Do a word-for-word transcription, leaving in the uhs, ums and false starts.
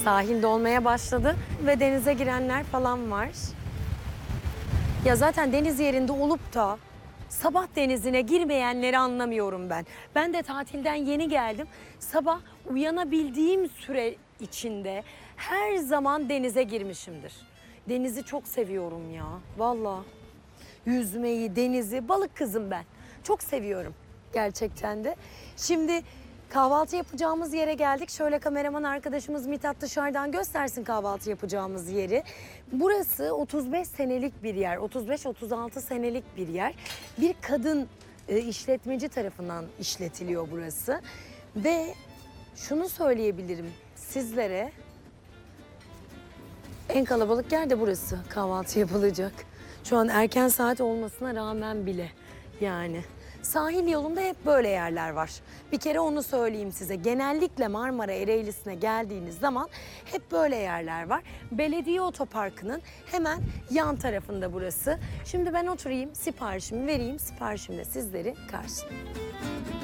Sahil dolmaya başladı ve denize girenler falan var. Ya zaten deniz yerinde olup da sabah denizine girmeyenleri anlamıyorum ben. Ben de tatilden yeni geldim. Sabah uyanabildiğim süre içinde her zaman denize girmişimdir. Denizi çok seviyorum ya, vallahi. Yüzmeyi, denizi, balık kızım ben. Çok seviyorum gerçekten de. Şimdi kahvaltı yapacağımız yere geldik. Şöyle kameraman arkadaşımız Mithat dışarıdan göstersin kahvaltı yapacağımız yeri. Burası otuz beş senelik bir yer. otuz beş otuz altı senelik bir yer. Bir kadın e, işletmeci tarafından işletiliyor burası. Ve şunu söyleyebilirim sizlere. En kalabalık yer de burası, kahvaltı yapılacak. Şu an erken saat olmasına rağmen bile yani. Sahil yolunda hep böyle yerler var. Bir kere onu söyleyeyim size. Genellikle Marmara Ereğlisi'ne geldiğiniz zaman hep böyle yerler var. Belediye otoparkının hemen yan tarafında burası. Şimdi ben oturayım, siparişimi vereyim, siparişimle sizleri karşılayayım.